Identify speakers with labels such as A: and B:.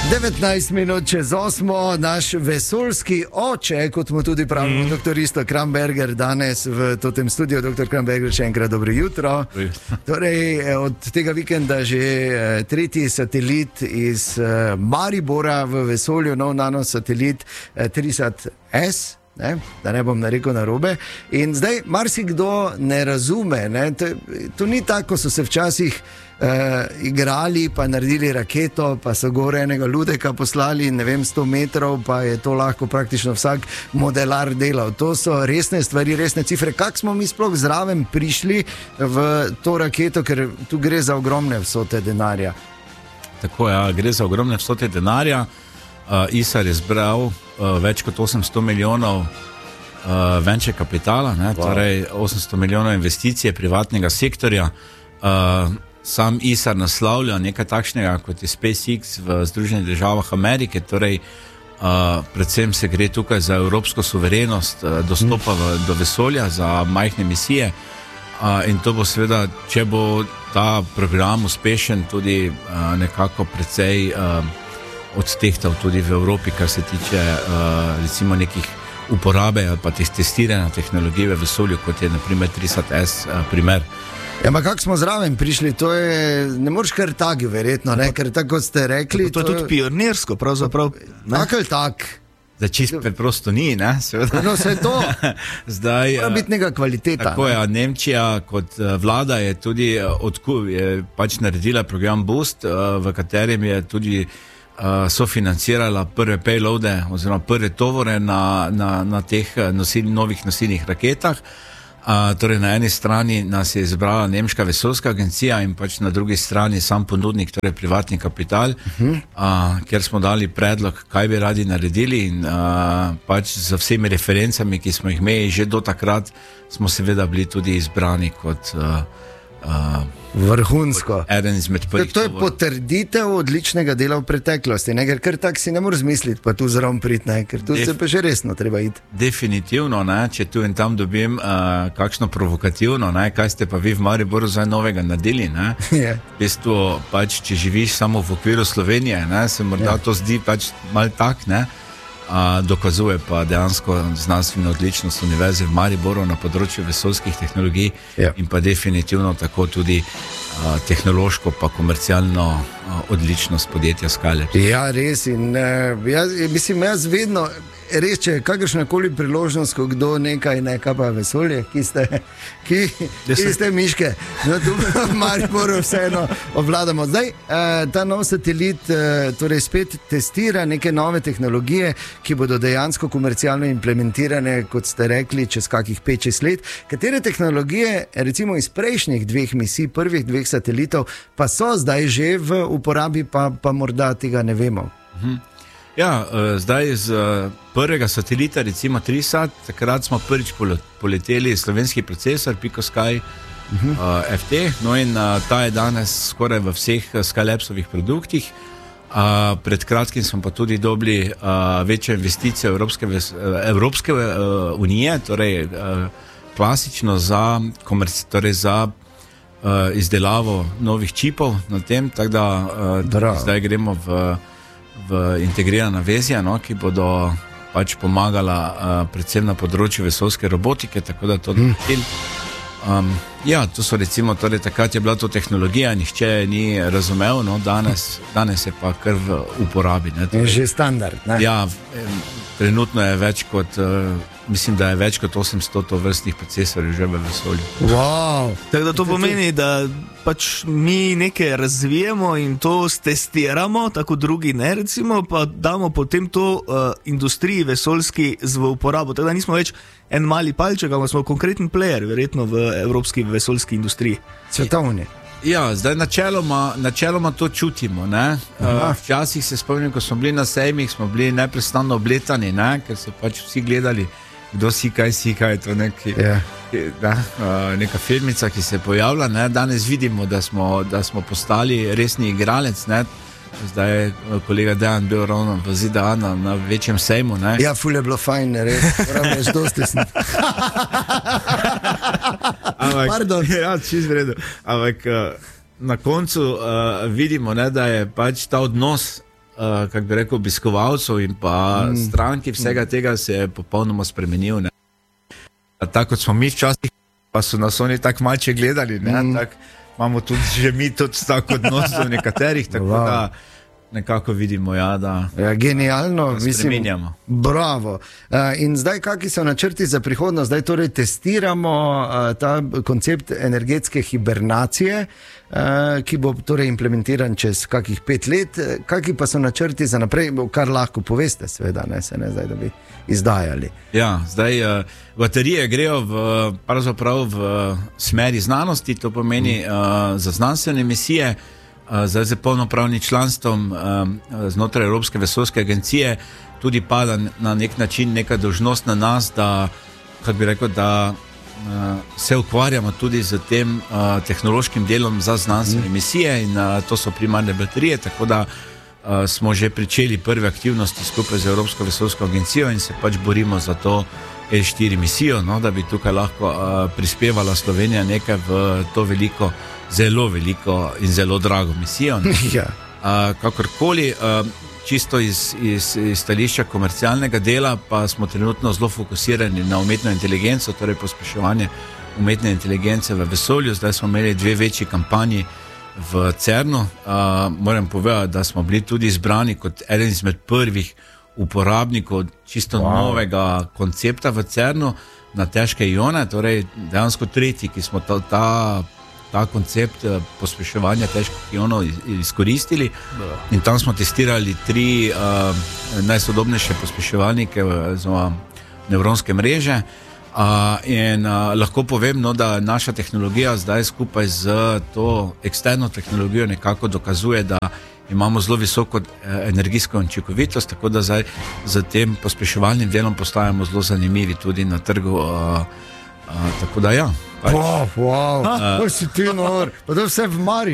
A: 19 minut čez 8, naš vesoljski oče, kot mu tudi pravimo, dr. Risto Kramberger, danes v tem studiu. Dr. Kramberger, še enkrat dobro jutro. Torej, od tega vikenda že tretji satelit iz Maribora v vesolju, nov nanosatelit Trisat-S. Da ne bom narekel narobe. In zdaj marsikdo ne razume, to ni tako, ko so se včasih igrali, pa naredili raketo, pa so gore enega ludeka poslali, 100 metrov, pa je to lahko praktično vsak modelar delal. To so resne stvari, resne cifre. Kako smo mi sploh zraven prišli v to raketo, ker tu gre za ogromne vsote denarja?
B: Tako je, gre za ogromne vsote denarja. ISAR je zbral več kot 800 milijonov venture kapitala, torej 800 milijonov investicije privatnega sektorja. Sam ISAR naslavlja nekaj takšnega kot je SpaceX v Združenih državah Amerike, torej predvsem se gre tukaj za evropsko suverenost dostopa do vesolja, za majhne misije, in to bo seveda, če bo ta program uspešen, tudi nekako precej odtehtal tudi v Evropi, kar se tiče recimo nekih uporabe ali pa testiranja tehnologije v vesolju, kot je na primer Trisat-S primer.
A: Ja, ma kako smo zraven prišli, to je, ne moreš kar tak, verjetno, ker tako ste rekli.
C: To je tudi pionirsko, pravzaprav.
A: Tak ali tak?
B: Zdaj čisto preprosto ni, ne? Seveda.
A: No, vse to.
B: Zdaj,
A: mora biti neka kvaliteta.
B: Tako je, Nemčija kot vlada je tudi je pač naredila program Boost, v katerem je tudi sofinancirala prve payloade oziroma prve tovore na teh novih nosilnih raketah. Torej na eni strani nas je izbrala Nemška vesoljska agencija in pač na drugi strani sam ponudnik, torej privatni kapital, kjer smo dali predlog, kaj bi radi naredili, in pač z vsemi referencami, ki smo jih imeli že do takrat, smo seveda bili tudi izbrani kot
A: vrhunsko.
B: Eden izmed prvih.
A: To je potrditev odličnega dela v preteklosti, ker tak si ne moreš misliti, pa tu zraven priti, ker tu se pa že resno treba iti.
B: Definitivno, če tu in tam dobim kakšno provokativno, kaj ste pa vi v Mariboru zdaj novega naredili,
A: Je.
B: V bistvu, pač, če živiš samo v okviru Slovenije, se morda to zdi pač malo tak, dokazuje pa dejansko znanstveno odličnost Univerze v Mariboru na področju vesoljskih tehnologij, in pa definitivno tako tudi tehnološko pa komercialno odličnost podjetja Skyler.
A: Ja, res, in jaz vedno, res, če je kakršnakoli priložnost, ko kdo nekaj pa vesolje, ki ste miške, no tu v Mariboru vseeno obvladamo. Zdaj, ta nov satelit torej spet testira neke nove tehnologije, ki bodo dejansko komercialno implementirane, kot ste rekli, čez kakih 5-6 let. Katere tehnologije, recimo iz prejšnjih dveh misij, prvih dveh satelitov, pa so zdaj že v uporabi, pa morda tega ne vemo?
B: Ja, zdaj z prvega satelita, recimo Trisat, takrat smo prvič poleteli slovenski procesor Pico-Sky FT, no in ta je danes skoraj v vseh Skylabsovih produktih. Pred kratkim smo pa tudi dobili večjo investicijo Evropske unije, torej klasično za izdelavo novih čipov na tem, tako da zdaj gremo v integrirana vezja, ki bodo pač pomagala predvsem na področju vesoljske robotike, tako da to cilj. Ja, to so recimo, torej takrat je bila to tehnologija, nihče ni razumel, danes je pa kar v uporabi.
A: Je že standard, ne?
B: Ja, trenutno je več kot, mislim, da je več kot 800 tovrstnih procesorjev že v vesolju.
A: Wow.
C: Tako da to pomeni, da pač mi nekaj razvijemo in to testiramo, tako drugi ne, recimo, pa damo potem to industriji vesoljski v uporabo. Tako da nismo več en mali palček, ampak smo konkreten player, verjetno v evropski vesoljski industriji.
A: Svetovni.
B: Ja, zdaj načeloma to čutimo. Včasih se spomnim, ko smo bili na sejmih, smo bili neprestano obletani, ker so pač vsi gledali, kdo si, kaj je to neka filmica, ki se je pojavila. Danes vidimo, da smo postali resni igralec. Zdaj je kolega Dejan bil ravno v ZDA na večjem sejmu.
A: Ja, ful je bilo fajn, res, pravno je dosti sni. Pardon.
B: Ja, čisto v redu. Ampak na koncu vidimo, da je pač ta odnos kako bi rekel, obiskovalcev in pa stranki vsega tega se je popolnoma spremenil. Ne. Tako kot smo mi včasih, pa so nas oni tako malče gledali, ne, tako imamo tudi že mi tudi tako odnos do nekaterih, tako da nekako vidimo, da
A: genialno,
B: spreminjamo.
A: Bravo. In zdaj, kakšni so načrti za prihodnost? Zdaj torej testiramo ta koncept energetske hibernacije, ki bo torej implementiran čez kakih 5 let. Kakšni pa so načrti za naprej, kar lahko poveste, seveda, ne se ne zdaj, da bi izdajali.
B: Ja, zdaj baterije grejo pravzaprav v smeri znanosti, to pomeni za znanstvene misije. Zdaj z polnopravnim članstvom znotraj Evropske vesoljske agencije tudi pada na nek način neka dolžnost na nas, da, kako bi rekel, da se ukvarjamo tudi z tem tehnološkim delom za znanstvene misije in to so primarne baterije, tako da smo že pričeli prve aktivnosti skupaj z Evropsko vesoljsko agencijo in se pač borimo za to E4 misijo, no, da bi tukaj lahko prispevala Slovenija nekaj v to veliko, zelo veliko in zelo drago misijo. Kakorkoli, čisto iz stališča komercialnega dela, pa smo trenutno zelo fokusirani na umetno inteligenco, torej pospeševanje umetne inteligence v vesolju. Zdaj smo imeli 2 večji kampanji v CERN-u. Moram povedati, da smo bili tudi izbrani kot eden izmed prvih uporabnikov čisto novega koncepta v CERN-u na težke ione, torej dejansko tretji, ki smo ta koncept pospeševanja težkih ionov izkoristili. In tam smo testirali 3 najsodobnejše pospeševalnike za nevronske mreže. In lahko povem, no, da naša tehnologija zdaj skupaj z to eksterno tehnologijo nekako dokazuje, da imamo zelo visoko energijsko učinkovitost, tako da zdaj z tem pospeševalnim delom postajamo zelo zanimivi tudi na trgu. Tako da ja.
A: Wow, si ti nor, pa to vse v Mariju.